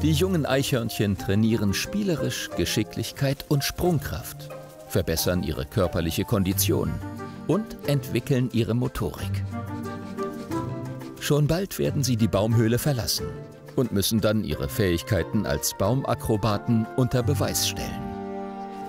Die jungen Eichhörnchen trainieren spielerisch Geschicklichkeit und Sprungkraft, verbessern ihre körperliche Kondition und entwickeln ihre Motorik. Schon bald werden sie die Baumhöhle verlassen und müssen dann ihre Fähigkeiten als Baumakrobaten unter Beweis stellen.